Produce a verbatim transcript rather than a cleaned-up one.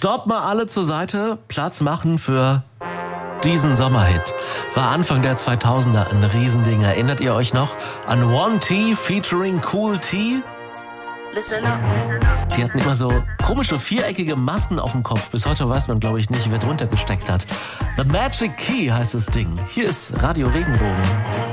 Stopp mal alle zur Seite, Platz machen für diesen Sommerhit. War Anfang der zweitausender ein Riesending. Erinnert ihr euch noch an One T featuring Kool T? Die hatten immer so komische viereckige Masken auf dem Kopf. Bis heute weiß man, glaube ich, nicht, wer drunter gesteckt hat. The Magic Key heißt das Ding. Hier ist Radio Regenbogen.